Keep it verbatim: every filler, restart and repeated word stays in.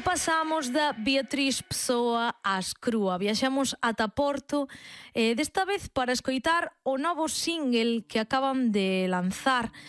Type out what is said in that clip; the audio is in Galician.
E pasamos da Beatriz Pessoa ás Crúa. Viaxamos ata Porto, eh, desta vez para escoitar o novo single que acaban de lanzar